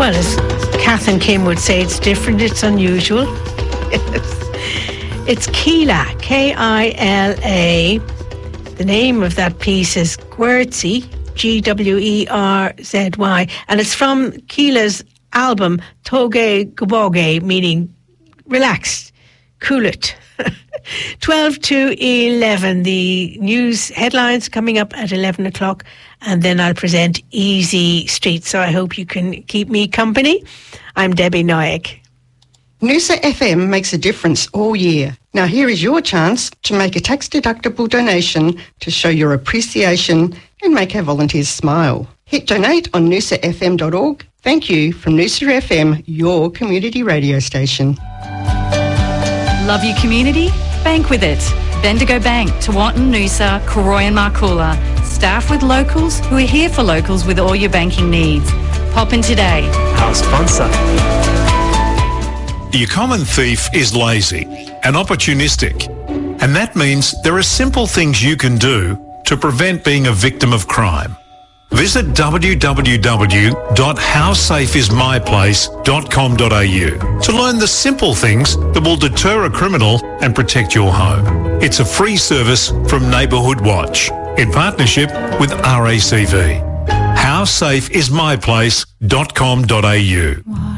Well, as Kath and Kim would say, it's different, it's unusual. It's Keela, K-I-L-A. The name of that piece is Gwertzy, G-W-E-R-Z-Y, and it's from Keela's album Toge Goboge, meaning relaxed, cool it. 12 to 11, the news headlines coming up at 11 o'clock, and then I'll present Easy Street, so I hope you can keep me company. I'm Debbie Nayak. Noosa FM makes a difference all year. Now here is your chance to make a tax-deductible donation to show your appreciation and make our volunteers smile. Hit donate on noosafm.org. Thank you from Noosa FM, your community radio station. Love your community? Bank with it. Bendigo Bank, Tewantin, Noosa, Koroi and Markula. Staff with locals who are here for locals with all your banking needs. Pop in today. Our sponsor. Your common thief is lazy and opportunistic. And that means there are simple things you can do to prevent being a victim of crime. Visit www.howsafeismyplace.com.au to learn the simple things that will deter a criminal and protect your home. It's a free service from Neighbourhood Watch in partnership with RACV. Howsafeismyplace.com.au.